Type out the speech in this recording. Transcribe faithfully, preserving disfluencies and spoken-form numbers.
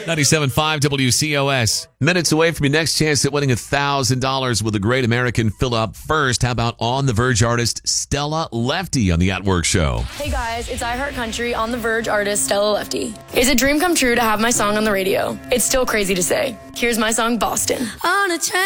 ninety-seven point five W C O S. Minutes away from your next chance at winning one thousand dollars with a Great American fill up. First, how about On the Verge artist Stella Lefty on the At Work Show? Hey guys, it's I Heart Country On the Verge artist Stella Lefty. It's a dream come true to have my song on the radio. It's still crazy to say. Here's my song, Boston. On a train.